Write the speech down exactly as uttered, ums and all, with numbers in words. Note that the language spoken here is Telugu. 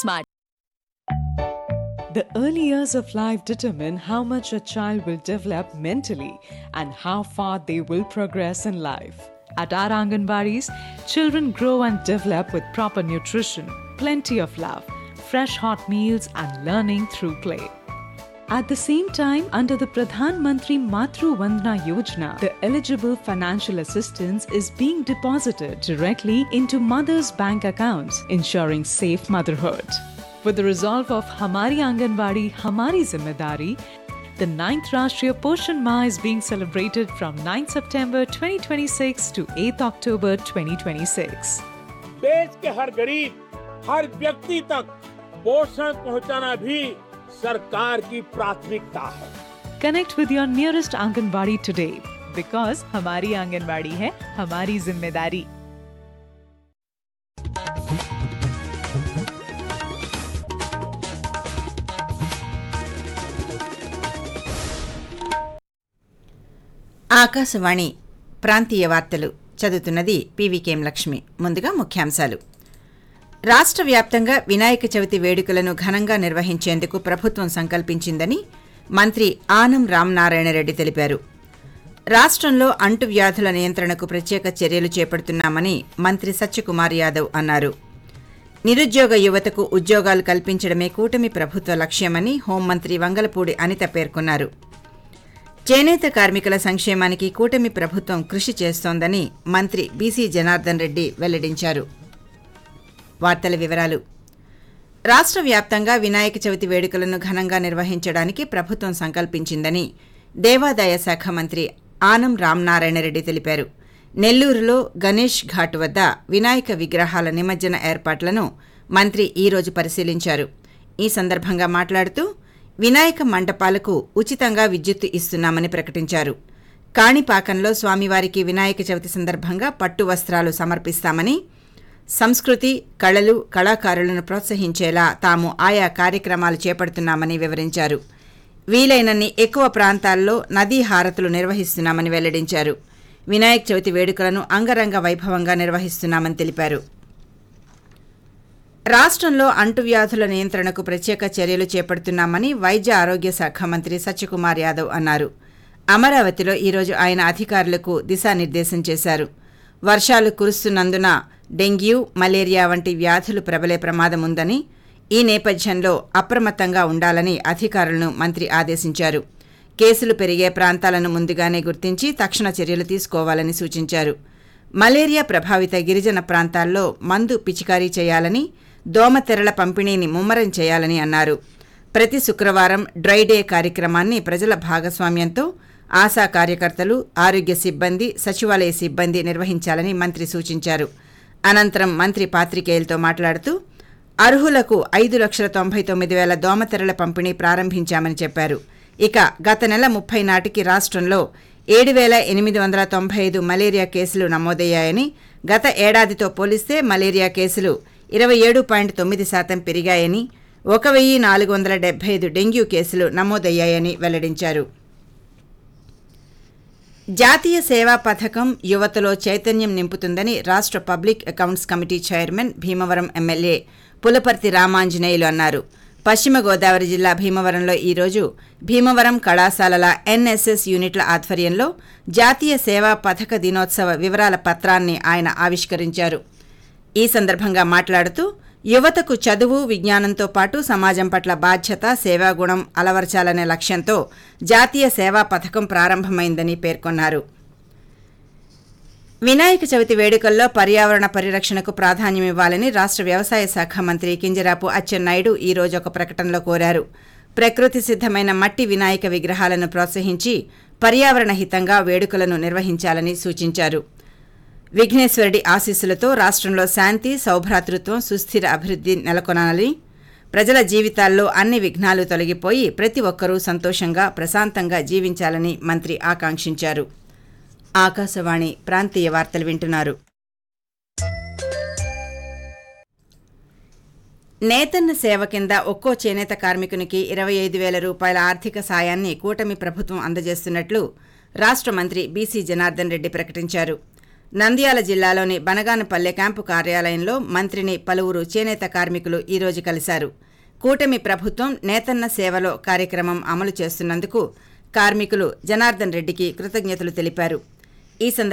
Smart. The early years of life determine how much a child will develop mentally and how far they will progress in life. At our Anganwadis, children grow and develop with proper nutrition, plenty of love, fresh hot meals and learning through play. At the same time, under the Pradhan Mantri Matru Vandana Yojana, the eligible financial assistance is being deposited directly into mothers' bank accounts, ensuring safe motherhood. With the resolve of Hamari Anganwadi, Hamari Zimmedari, the ninth Rashtriya Poshan Mah is being celebrated from ninth September twenty twenty-six to eighth October twenty twenty-six. देश के हर गरीब, हर व्यक्ति तक पोषण पहुंचाना भी सरकार की प्राथमिकता है. Connect with your nearest Anganwadi today because Hamari Anganwadi hai Hamari Zimmedari. Akashvani ప్రాంతీయ వార్తలు చదువుతున్నది పీవీకేఎం లక్ష్మి. ముందుగా ముఖ్యాంశాలు. రాష్ట్ర వ్యాప్తంగా వినాయక చవితి వేడుకలను ఘనంగా నిర్వహించేందుకు ప్రభుత్వం సంకల్పించిందని మంత్రి ఆనం రామనారాయణరెడ్డి తెలిపారు. రాష్ట్రంలో అంటువ్యాధుల నియంత్రణకు ప్రత్యేక చర్యలు చేపడుతున్నామని మంత్రి సత్యకుమార్ యాదవ్ అన్నారు. నిరుద్యోగ యువతకు ఉద్యోగాలు కల్పించడమే కూటమి ప్రభుత్వ లక్ష్యమని హోంమంత్రి వంగలపూడి అనిత పేర్కొన్నారు. చేనేత కార్మికుల సంక్షేమానికి కూటమి ప్రభుత్వం కృషి చేస్తోందని మంత్రి బీసీ జనార్దన్ రెడ్డి వెల్లడించారు. వార్తల వివరాలు. రాష్ట్ర వ్యాప్తంగా వినాయక చవితి వేడుకలను ఘనంగా నిర్వహించడానికి ప్రభుత్వం సంకల్పించిందని దేవాదాయ శాఖ మంత్రి ఆనం రామనారాయణరెడ్డి తెలిపారు. నెల్లూరులో గణేష్ ఘాట్ వద్ద వినాయక విగ్రహాల నిమజ్జన ఏర్పాట్లను మంత్రి ఈరోజు పరిశీలించారు. ఈ సందర్భంగా మాట్లాడుతూ వినాయక మంటపాలకు ఉచితంగా విద్యుత్తు ఇస్తున్నామని ప్రకటించారు. కాణిపాకంలో స్వామివారికి వినాయక చవితి సందర్భంగా పట్టు వస్త్రాలు సమర్పిస్తామని, సంస్కృతి, కళలు, కళాకారులను ప్రోత్సహించేలా తాము ఆయా కార్యక్రమాలు చేపడుతున్నామని వివరించారు. వీలైనన్ని ఎక్కువ ప్రాంతాల్లో నదీ హారతులు నిర్వహిస్తున్నామని వెల్లడించారు. వినాయక చవితి వేడుకలను అంగరంగ వైభవంగా నిర్వహిస్తున్నామని తెలిపారు. రాష్ట్రంలో అంటువ్యాధుల నియంత్రణకు ప్రత్యేక చర్యలు చేపడుతున్నామని వైద్య ఆరోగ్య శాఖ మంత్రి సత్యకుమార్ యాదవ్ అన్నారు. అమరావతిలో ఈరోజు ఆయన అధికారులకు దిశానిర్దేశం చేశారు. వర్షాలు కురుస్తున్నందున డెంగ్యూ, మలేరియా వంటి వ్యాధులు ప్రబలే ప్రమాదం ఉందని, ఈ నేపథ్యంలో అప్రమత్తంగా ఉండాలని అధికారులను మంత్రి ఆదేశించారు. కేసులు పెరిగే ప్రాంతాలను ముందుగానే గుర్తించి తక్షణ చర్యలు తీసుకోవాలని సూచించారు. మలేరియా ప్రభావిత గిరిజన ప్రాంతాల్లో మందు పిచికారీ చేయాలని, దోమతెరల పంపిణీని ముమ్మరం చేయాలని అన్నారు. ప్రతి శుక్రవారం డ్రై డే కార్యక్రమాన్ని ప్రజల భాగస్వామ్యంతో ఆశా కార్యకర్తలు, ఆరోగ్య సిబ్బంది, సచివాలయ సిబ్బంది నిర్వహించాలని మంత్రి సూచించారు. అనంతరం మంత్రి పాత్రికేయులతో మాట్లాడుతూ అర్హులకు ఐదు లక్షల తొంభై తొమ్మిది వేల దోమతెరల పంపిణీ ప్రారంభించామని చెప్పారు. ఇక గత నెల ముప్పై నాటికి రాష్ట్రంలో ఏడు వేల ఎనిమిది వందల తొంభై ఐదు మలేరియా కేసులు నమోదయ్యాయని, గత ఏడాదితో పోలిస్తే మలేరియా కేసులు ఇరవై ఏడు పాయింట్ తొమ్మిది శాతం పెరిగాయని, ఒక వెయ్యి నాలుగు వందల డెబ్బై ఐదు డెంగ్యూ కేసులు నమోదయ్యాయని వెల్లడించారు. జాతీయ సేవా పథకం యువతలో చైతన్యం నింపుతుందని రాష్ట్ర public accounts committee chairman, Bhimavaram MLA Pulaparthi Ramanjaneyulu అన్నారు. పశ్చిమ గోదావరి జిల్లా భీమవరంలో ఈరోజు భీమవరం కళాశాలల ఎన్ఎస్ఎస్ యూనిట్ల ఆధ్వర్యంలో జాతీయ సేవా పథక దినోత్సవ వివరాల పత్రాన్ని ఆయన ఆవిష్కరించారు. ఈ సందర్భంగా మాట్లాడుతూ యువతకు చదువు, విజ్ఞానంతో పాటు సమాజం పట్ల బాధ్యత, సేవాగుణం అలవర్చాలనే లక్ష్యంతో జాతీయ సేవా పథకం ప్రారంభమైందని పేర్కొన్నారు. వినాయక చవితి వేడుకల్లో పర్యావరణ పరిరక్షణకు ప్రాధాన్యమివ్వాలని రాష్ట్ర వ్యవసాయ శాఖ మంత్రి కింజరాపు అచ్చెన్నాయుడు ఈరోజు ఒక ప్రకటనలో కోరారు. ప్రకృతి సిద్ధమైన మట్టి వినాయక విగ్రహాలను ప్రోత్సహించి పర్యావరణ హితంగా వేడుకలను నిర్వహించాలని సూచించారు. విఘ్నేశ్వరుడి ఆశీస్సులతో రాష్ట్రంలో శాంతి, సౌభ్రాతృత్వం, సుస్థిర అభివృద్ధి నెలకొనాలని, ప్రజల జీవితాల్లో అన్ని విఘ్నాలు తొలగిపోయి ప్రతి ఒక్కరూ సంతోషంగా, ప్రశాంతంగా జీవించాలని మంత్రి ఆకాంక్షించారు. ఆకాశవాణి ప్రాంతీయ వార్తలు వింటున్నారు. నేతన్న సేవ కింద ఒక్కో చేనేత కార్మికునికి ఇరవై ఐదు వేల రూపాయల ఆర్థిక సాయాన్ని కూటమి ప్రభుత్వం అందజేస్తున్నట్లు రాష్ట్ర మంత్రి బీసీ జనార్దన్ రెడ్డి ప్రకటించారు. నంద్యాల జిల్లాలోని బనగానపల్లె క్యాంపు కార్యాలయంలో మంత్రిని పలువురు చేనేత కార్మికులు ఈరోజు కలిశారు. కూటమి ప్రభుత్వం నేతన్న సేవలో కార్యక్రమం అమలు చేస్తున్నందుకు కార్మికులు జనార్దన్ రెడ్డికి కృతజ్ఞతలు తెలిపారు. ఈ సందర్భంగా